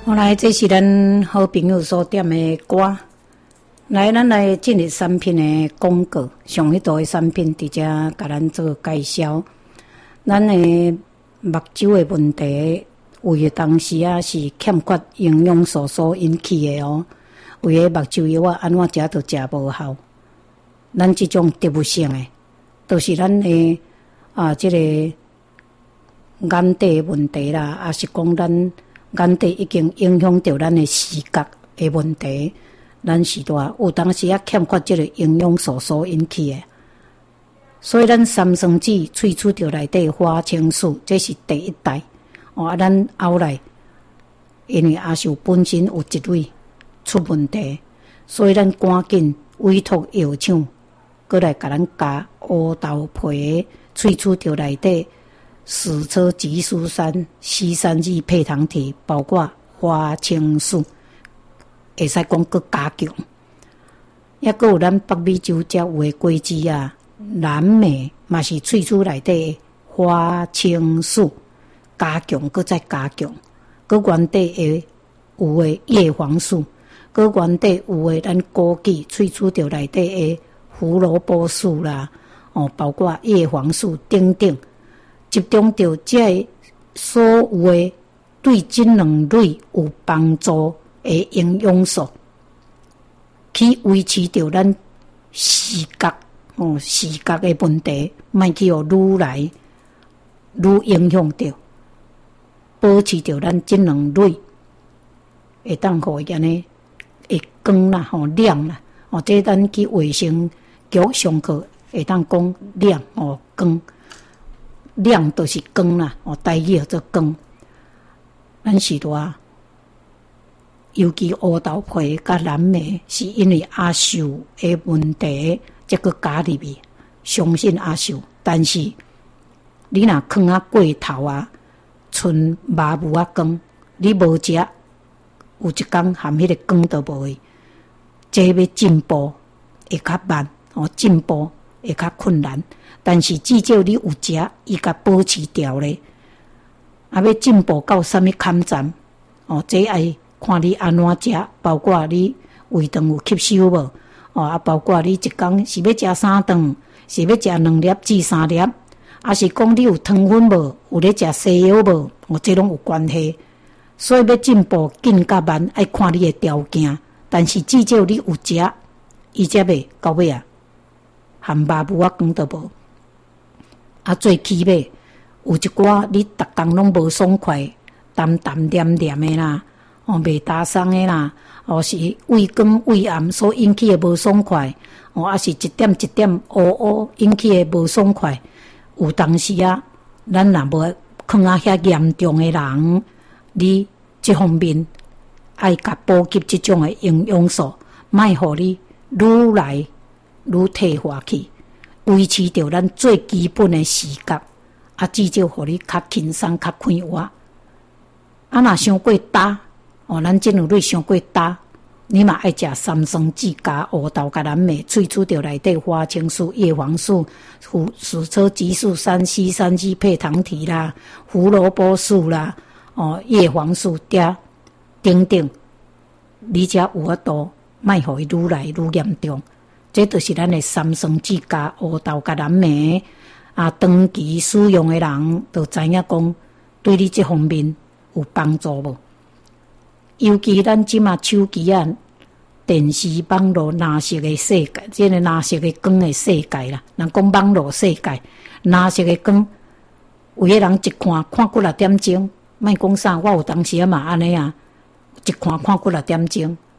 好来，这是咱好朋友所点的歌。来，咱来进入产品的广告，上迄度的产品直接甲咱做介绍。咱的目睭的问题，为当时是欠缺营养素所引起的哦。为目睭药安怎食都食无效。咱这种植物性的，都是咱的这个眼底的问题啦，也是讲咱眼底已经影响到咱的视觉的问题，咱是有当时欠缺这个营养素所引起的。所以咱三酸酯萃取到内底花青素，这是第一代。咱后来因为阿秀本身有一类出问题，所以咱赶紧委托药厂，过来甲咱加乌豆皮萃取到内底矢车激素酸、C3G配糖体，包括花青素，会使讲佮加强。也佮有咱北美洲才有的果子啊，蓝莓嘛是萃取内底花青素，加强佮再加强，佮原底的有的叶黄素，佮原底有的咱枸杞萃取到内底的胡萝卜素啦，包括叶黄素等等。集中到这所有的对这两类有帮助的营养素，去维持到咱视觉视觉的问题，莫去愈来愈影响到，保持到咱这两类会当互伊安尼会光啦亮啦这咱去卫生局上课会当讲亮光。亮就是光啦，台语叫做光。咱是尤其乌豆皮甲蓝莓，是因为阿秀的问题，才佮加入去。相信阿秀，但是你若放过头剩麻木光，你无食，有一天含迄个光都无去，这要进步会较慢，进步会较困难。但是至少你有食，伊甲保持掉咧。要进步到什么坎站？这爱看你安怎食，包括你胃肠有吸收无？包括你一天是要食3顿，是要食2粒至3粒，还是讲你有糖分无？有咧食西药无？这拢有关系。所以要进步紧甲慢，爱看你的条件。但是至少你有食，伊才袂到尾含麻木光都无。最起码有一寡你逐工拢无爽快，淡淡黏黏的啦，袂打松的啦，是胃光胃癌所引起的无爽快，还是一点一点乌引起的无爽快。有当时咱若无看遐严重的人，你这方面爱甲补给这种的营养素，莫互你愈来愈退化去。维持着咱最基本的视觉，至少互你较轻松、较快活。若伤过焦，咱这两类伤过焦，你嘛爱食三酸酯加乌豆加蓝莓，萃取着内底花青素、叶黄素、矢车激素酸、C3G配糖体啦、胡萝卜素啦、叶黄素等等，你才有法度，莫互伊愈来愈严重。这就是咱的三酸酯加乌豆加蓝莓长期使用的人就知影讲对你这方面有帮助无？尤其咱即马手机电视网络蓝色的世界，这个蓝色的光的世界啦，人讲网络世界，蓝色的光，有个人一看过6点钟，莫讲啥，我有当时嘛安尼一看过6点钟，